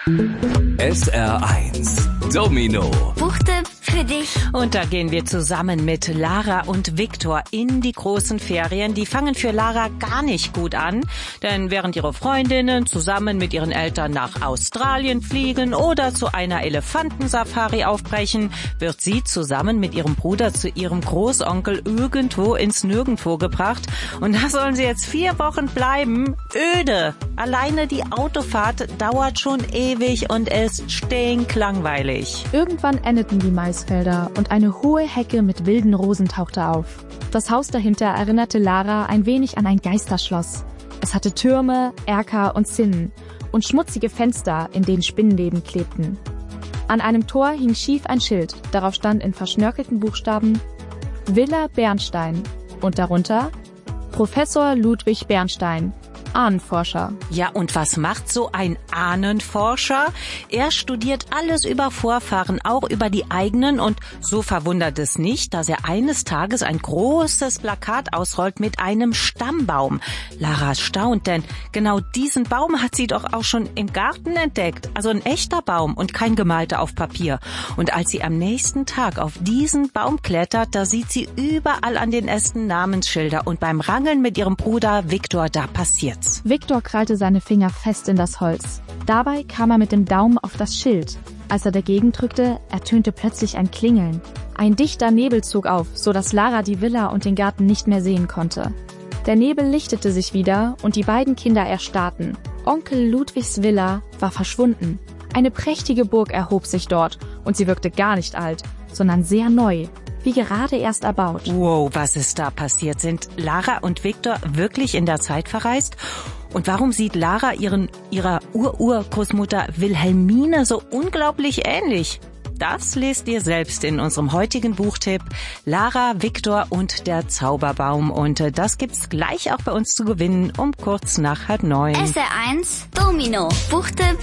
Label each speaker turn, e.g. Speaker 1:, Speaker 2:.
Speaker 1: SR1 Domino.
Speaker 2: Buchtipp für dich.
Speaker 3: Und da gehen wir zusammen mit Lara und Viktor in die großen Ferien. Die fangen für Lara gar nicht gut an, denn während ihre Freundinnen zusammen mit ihren Eltern nach Australien fliegen oder zu einer Elefantensafari aufbrechen, wird sie zusammen mit ihrem Bruder zu ihrem Großonkel irgendwo ins Nirgendwo gebracht. Und da sollen sie jetzt 4 Wochen bleiben. Öde. Alleine die Autofahrt dauert schon ewig und ist stinklangweilig.
Speaker 4: Irgendwann endeten die Maisfelder und eine hohe Hecke mit wilden Rosen tauchte auf. Das Haus dahinter erinnerte Lara ein wenig an ein Geisterschloss. Es hatte Türme, Erker und Zinnen und schmutzige Fenster, in denen Spinnenweben klebten. An einem Tor hing schief ein Schild, darauf stand in verschnörkelten Buchstaben Villa Bernstein und darunter Professor Ludwig Bernstein, Ahnenforscher.
Speaker 3: Ja, und was macht so ein Ahnenforscher? Er studiert alles über Vorfahren, auch über die eigenen, und so verwundert es nicht, dass er eines Tages ein großes Plakat ausrollt mit einem Stammbaum. Lara staunt, denn genau diesen Baum hat sie doch auch schon im Garten entdeckt. Also ein echter Baum und kein gemalter auf Papier. Und als sie am nächsten Tag auf diesen Baum klettert, da sieht sie überall an den Ästen Namensschilder, und beim Rangeln mit ihrem Bruder Viktor, da passiert's.
Speaker 4: Viktor krallte seine Finger fest in das Holz. Dabei kam er mit dem Daumen auf das Schild. Als er dagegen drückte, ertönte plötzlich ein Klingeln. Ein dichter Nebel zog auf, so dass Lara die Villa und den Garten nicht mehr sehen konnte. Der Nebel lichtete sich wieder und die beiden Kinder erstarrten. Onkel Ludwigs Villa war verschwunden. Eine prächtige Burg erhob sich dort und sie wirkte gar nicht alt, sondern sehr neu, wie gerade erst erbaut.
Speaker 3: Wow, was ist da passiert? Sind Lara und Viktor wirklich in der Zeit verreist? Und warum sieht Lara ihrer Urgroßmutter Wilhelmine so unglaublich ähnlich? Das lest ihr selbst in unserem heutigen Buchtipp Lara, Viktor und der Zauberbaum. Und das gibt's gleich auch bei uns zu gewinnen um kurz nach 8:30.
Speaker 2: SR1 Domino. Buchtipp